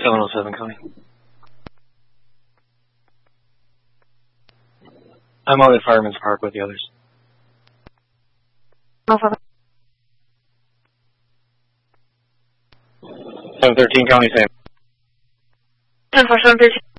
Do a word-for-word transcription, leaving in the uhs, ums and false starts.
seven oh seven County. I'm out at Fireman's Park with the others. No problem. seven thirteen County, same. ten four seven thirteen.